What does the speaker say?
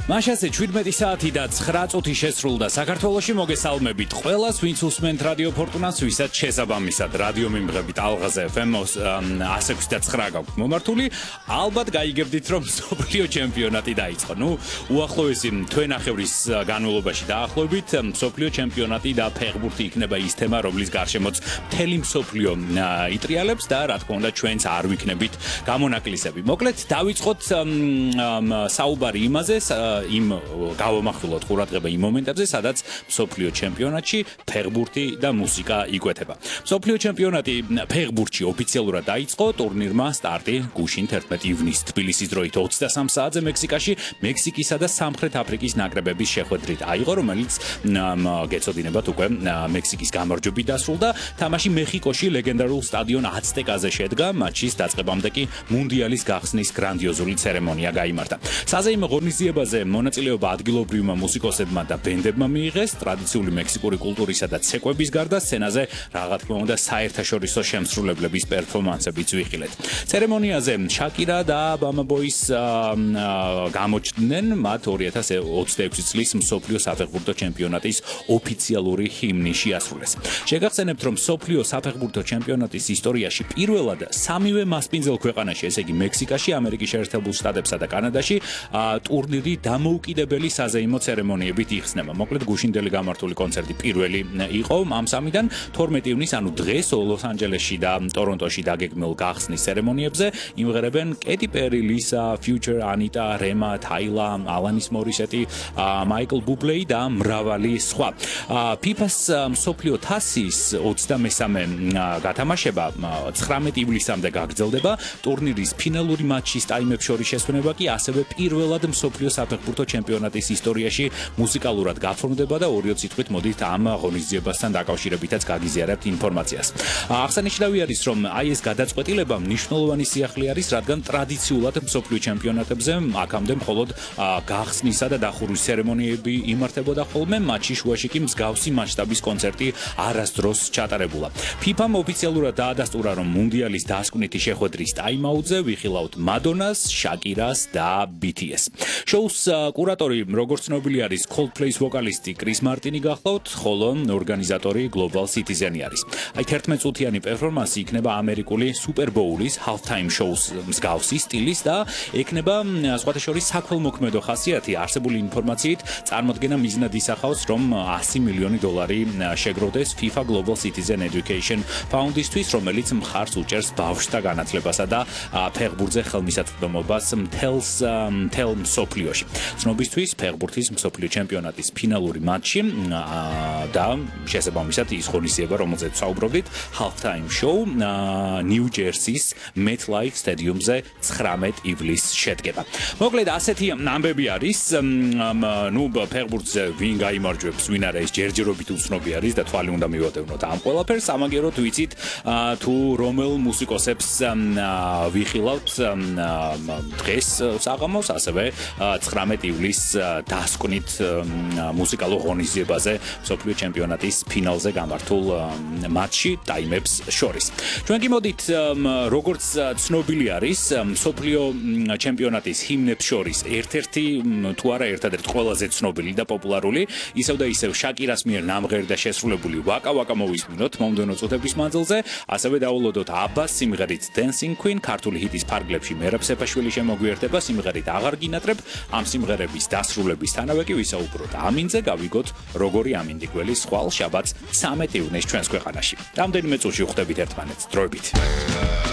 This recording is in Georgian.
მაშასე 17 საათი და 9 წუთი შესრულდა საქართველოში მოგესალმებით ყველას, ვინც უსმენთ რადიო ფორტუნას, ვისაც შესაბამისად რადიო მიმღები ტალღაზე FM 106.9 გაქვთ მომართული. ალბათ გაიგებდით, რომ მსოფლიო ჩემპიონატი დაიწყო. უახლოესი თვენახევრის განმავლობაში დაახლოებით მსოფლიო ჩემპიონატი და ფეხბურთი იქნება ის თემა, რომლის გარშემოც მთელი მსოფლიო იტრიალებს და რა თქმა უნდა ჩვენც არ ვიქნებით გამონაკლისები. მოკლედ დავიწყოთ საუბარი იმაზე, იმ გავამახვილოთ ყურადღება იმ მომენტებზე, სადაც მსოფლიო ჩემპიონატში ფეხბურთი და მუსიკა იკვეთება. მსოფლიო ჩემპიონატი ფეხბურთში ოფიციალურად დაიწყო, ტურნირმა სტარტი გუშინ 11 ივნისს თბილისის დროით 23 საათზე მექსიკაში, მექსიკისა და სამხრეთ აფრიკის ნაკრებების შეხვედრით აიღო, რომელიც გეცოდინებათ უკვე მექსიკის გამარჯვებით დასრულდა. თამაში მეხიკოში ლეგენდარულ სტადიონ აცტეკაზე შედგა, მატჩის დაწყებამდე კი მუნდიალის გახსნის გრანდიოზული ცერემონია გაიმართა. საზეიმო ღონისძიებაზე მონაწილეობა ადგილობრივმა მუსიკოსებმა და ბენდებმა მიიღეს. ტრადიციული მექსიკური კულტურისა და ცეკვების გარდა სცენაზე რა თქმა უნდა საერთაშორისო შემსრულებლების პერფორმანსებიც ვიხილეთ. ცერემონიაზე შაკირა და ბამა ბოის გამოჩნდნენ მათ 2026 წლის მსოფლიო საფეხბურთო ჩემპიონატის ოფიციალური ჰიმნი შეასრულეს. შეგახსენებთ, რომ მსოფლიო საფეხბურთო ჩემპიონატის ისტორიაში პირველად სამივე მასპინძელ ქვეყანაში, ესე იგი მექსიკაში, ამერიკის შეერთებულ შტატებსა და კანადაში ტურნირი დამოუკიდებელი საზეიმო ცერემონიებით იხსნება. მოკლედ გუშინდელი გამართული კონცერტი პირველი იყო ამ სამიდან 12 ივნისს, ანუ დღეს ლოს-ანჯელესში და ტორონტოში დაგეგმილ გახსნის ცერემონიებზე იმღერებენ კეტი პერი, ლისა, ფიუჩერ, ანიტა, რემა, თაილა, ალანის მორისეტი, მაიკლ ბუბლეი და მრავალი სხვა. ფიფას მსოფლიო თასის 23-მე გათამაშება 19 ივლისამდე გაგრძელდება. ტურნირის ფინალური მატჩის ტაიმებს შორის შესვენება კი ასევე პირველად მსოფლიო საფეხბურთო ჩემპიონატის ისტორიაში მუსიკალურად გაფორმდება და ორიო სიტყვით მოდით ამ ღონისძიებასთან დაკავშირებითაც გაგიზიარებთ ინფორმაციას. აღსანიშნავი არის, რომ აი ეს გადაწყვეტილება მნიშვნელოვანი სიახლე არის, რადგან ტრადიციულად მსოფლიო ჩემპიონატებზე აქამდე მხოლოდ გახსნისა და დახურვის ცერემონიები იმართებოდა ხოლმე, მატჩის შუაში კი მსგავსი მასშტაბის კონცერტი არასდროს ჩატარებულა. ფიფამ ოფიციალურად დაადასტურა, რომ მუნდიალის დასკვნითი შეხვედრის ტაიმაუტზე ვიხილავთ მადონას, შაკირას და BTS. შოუს კურატორი, როგორც ცნობილი არის, Coldplay-ის ვოკალისტი კრის მარტინი გახლავთ, ხოლო ორგანიზატორი Global Citizen-ი არის. აი 11 წუთიანი პერფორმანსი იქნება ამერიკული Super Bowl-ის halftime show-ს მსგავსი სტილის და ექნება სხვათა შორის საქველმოქმედო ხასიათი. არსებული ინფორმაციით წარმოდგენა მიზნად ისახავს, რომ $100 მილიონი შეგროვდეს FIFA Global Citizen Education Fund-ისთვის, რომელიც მხარს უჭერს ბავშვთა განათლებასა და ფეხბურთზე ხელმისაწვდომობას მთელ მსოფლიოში. ცნობისთვის ფეხბურთის მსოფლიო ჩემპიონატის ფინალური მატჩი და შესაბამისად ის ღონისძიება, რომელზეც ვსაუბრობდით, halftime show ნიუ-ჯერსის MetLife სტადიუმზე 19 ივლისს შედგება. მოკლედ ასეთი ამბები არის, ფეხბურთზე ვინ გაიმარჯვებს, ვინ არა, ეს ჯერჯერობით უცნობი არის და თვალი უნდა მივატევნოთ ამ ყველაფერს. ამაგეროთ ვიცით თუ რომელ მუსიკოსებს ვიხილავთ დღეს საღამოს, ასევე 19 ივლისს დასკვნით მუსიკალურ ღონისძიებაზე მსოფლიო ჩემპიონატის ფინალზე გამართულ მატჩში ტაიმებს შორის. ჩვენ კი მოდით, როგორც ცნობილი არის, მსოფლიო ჩემპიონატის ჰიმნებს შორის ერთ-ერთი თუ არა ერთადერთი ყველაზე ცნობილი და პოპულარული, ისევ და ისევ შაკირას მიერ ნამღერი და შესრულებული ვაკა ვაკა მოვისმინოთ მომდევნო წუთების მანძილზე, ასევე დაულოდოთ აბას სიმღერით Dancing Queen, ქართული ჰიტის ფარგლებში მერაბ სეფაშვილი შემოგვიერთება სიმღერით აღარ გინატრებ. ამ სიმღერების დასრულებისთანავე კი ვისაუბროთ ამინზე, გავიგოთ როგორი ამინდი გველის ხვალ შაბათს 13 ივნისს ჩვენს ქვეყანაში. რამდენიმე წუთში ვხვდებით ერთმანეთს. დროებით.